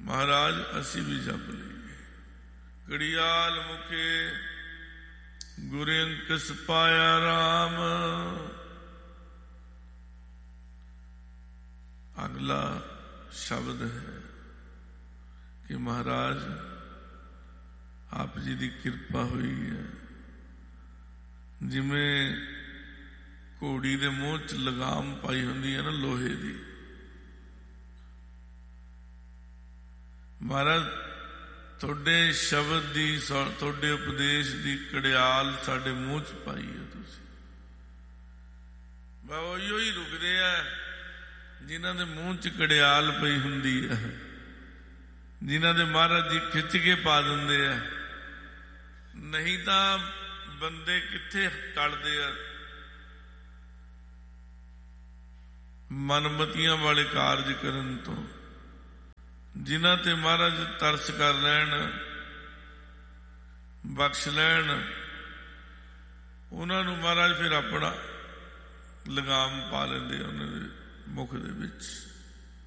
महाराज असी भी जप लईए। घड़ियाल मुखे गुर अंकस पाया राम। अगला शब्द है कि महाराज आप जी की किरपा हुई है, जिमें घोड़ी दे मूँह च लगाम पाई हुंदी है ना लोहे दी, महाराज थोड़े शब्द दी थोड़े उपदेश दी कड़ियाल साडे मूँह च पाई है। तुसीं बा उहियो ही रुकदे आ जिन्हां दे मूँह च कड़ियाल पई हुंदी है, जिन्हां दे महाराज जी खिच के पा दिंदे आ। नहीं तो बंदे कित्थे टलदे आ मनमतियां वाले कारज करन तो। जिन्हां ते महाराज तरस कर लैण, बख्श लैण, उन्हां नूं महाराज फिर अपना लगाम पा लैंदे उन्हां दे मुख दे विच।